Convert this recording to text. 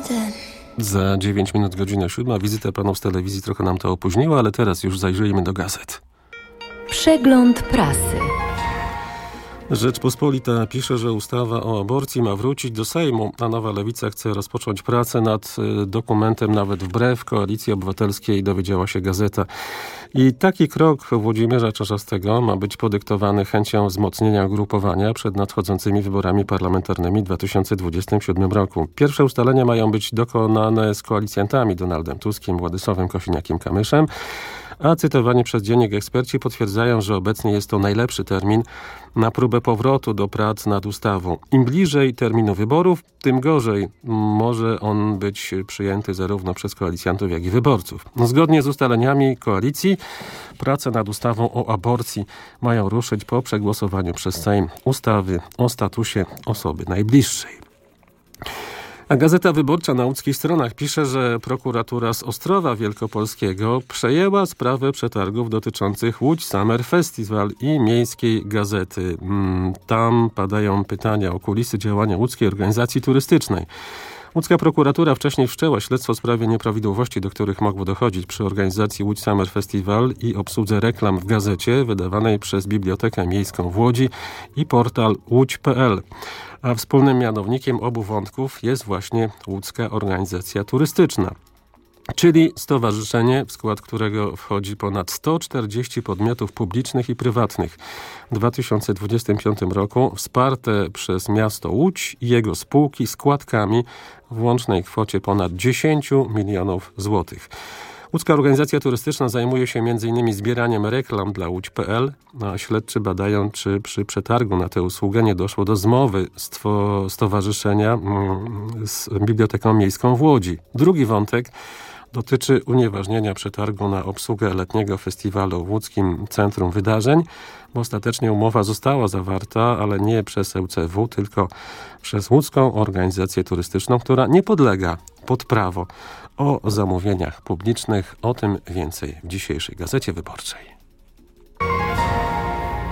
Za 9 minut godzina 7. Wizyta panów z telewizji trochę nam to opóźniła, ale teraz już zajrzyjmy do gazet. Przegląd prasy. Rzeczpospolita pisze, że ustawa o aborcji ma wrócić do Sejmu, a Nowa Lewica chce rozpocząć pracę nad dokumentem nawet wbrew Koalicji Obywatelskiej, dowiedziała się gazeta. I taki krok Włodzimierza Czarzastego ma być podyktowany chęcią wzmocnienia ugrupowania przed nadchodzącymi wyborami parlamentarnymi w 2027 roku. Pierwsze ustalenia mają być dokonane z koalicjantami Donaldem Tuskiem, Władysławem Kosiniakiem-Kamyszem, a cytowani przez Dziennik eksperci potwierdzają, że obecnie jest to najlepszy termin na próbę powrotu do prac nad ustawą. Im bliżej terminu wyborów, tym gorzej może on być przyjęty zarówno przez koalicjantów, jak i wyborców. Zgodnie z ustaleniami koalicji prace nad ustawą o aborcji mają ruszyć po przegłosowaniu przez Sejm ustawy o statusie osoby najbliższej. A Gazeta Wyborcza na łódzkich stronach pisze, że prokuratura z Ostrowa Wielkopolskiego przejęła sprawę przetargów dotyczących Łódź Summer Festival i Miejskiej Gazety. Tam padają pytania o kulisy działania łódzkiej organizacji turystycznej. Łódzka prokuratura wcześniej wszczęła śledztwo w sprawie nieprawidłowości, do których mogło dochodzić przy organizacji Łódź Summer Festival i obsłudze reklam w gazecie wydawanej przez Bibliotekę Miejską w Łodzi i portal łódź.pl. A wspólnym mianownikiem obu wątków jest właśnie Łódzka Organizacja Turystyczna, czyli stowarzyszenie, w skład którego wchodzi ponad 140 podmiotów publicznych i prywatnych. W 2025 roku wsparte przez miasto Łódź i jego spółki składkami w łącznej kwocie ponad 10 milionów złotych. Łódzka Organizacja Turystyczna zajmuje się m.in. zbieraniem reklam dla Łódź.pl, a śledczy badają, czy przy przetargu na tę usługę nie doszło do zmowy stowarzyszenia z Biblioteką Miejską w Łodzi. Drugi wątek dotyczy unieważnienia przetargu na obsługę letniego festiwalu w Łódzkim Centrum Wydarzeń, bo ostatecznie umowa została zawarta, ale nie przez ŁCW, tylko przez Łódzką Organizację Turystyczną, która nie podlega pod prawo o zamówieniach publicznych. O tym więcej w dzisiejszej Gazecie Wyborczej.